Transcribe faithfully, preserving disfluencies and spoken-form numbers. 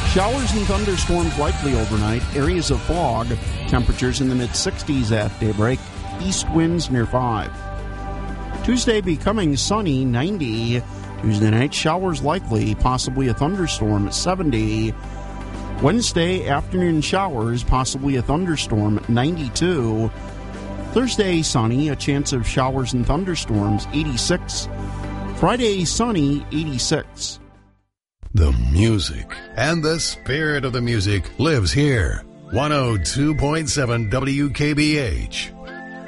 Showers and thunderstorms likely overnight. Areas of fog. Temperatures in the mid-sixties at daybreak. East winds near five. Tuesday becoming sunny, ninety. Tuesday night, showers likely, possibly a thunderstorm at seventy. Wednesday, afternoon showers, possibly a thunderstorm, ninety-two. Thursday, sunny, a chance of showers and thunderstorms, eighty-six. Friday, sunny, eighty-six. The music and the spirit of the music lives here. one oh two point seven W K B H.